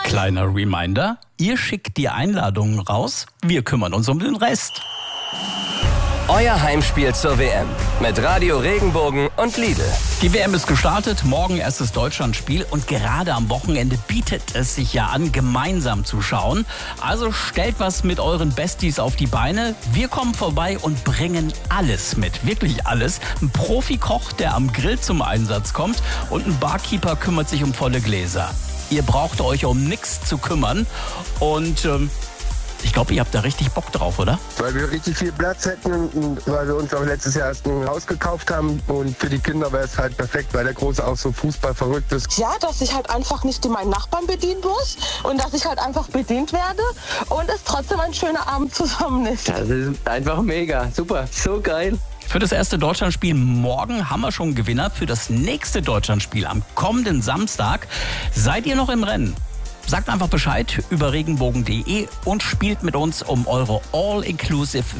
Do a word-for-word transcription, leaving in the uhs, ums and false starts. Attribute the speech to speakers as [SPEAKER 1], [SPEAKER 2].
[SPEAKER 1] Kleiner Reminder, ihr schickt die Einladungen raus, wir kümmern uns um den Rest.
[SPEAKER 2] Euer Heimspiel zur W M mit Radio Regenbogen und Lidl.
[SPEAKER 1] Die W M ist gestartet, morgen erstes Deutschlandspiel und gerade am Wochenende bietet es sich ja an, gemeinsam zu schauen. Also stellt was mit euren Besties auf die Beine. Wir kommen vorbei und bringen alles mit, wirklich alles. Ein Profikoch, der am Grill zum Einsatz kommt und ein Barkeeper kümmert sich um volle Gläser. Ihr braucht euch um nichts zu kümmern und ähm, ich glaube, ihr habt da richtig Bock drauf, oder?
[SPEAKER 3] Weil wir richtig viel Platz hätten und weil wir uns auch letztes Jahr erst ein Haus gekauft haben. Und für die Kinder wäre es halt perfekt, weil der Große auch so Fußball verrückt ist.
[SPEAKER 4] Ja, dass ich halt einfach nicht meinen Nachbarn bedienen muss und dass ich halt einfach bedient werde und es trotzdem ein schöner Abend zusammen ist.
[SPEAKER 5] Das ist einfach mega, super, so geil.
[SPEAKER 1] Für das erste Deutschlandspiel morgen haben wir schon einen Gewinner. Für das nächste Deutschlandspiel am kommenden Samstag seid ihr noch im Rennen. Sagt einfach Bescheid über regenbogen punkt de und spielt mit uns um eure All-Inclusive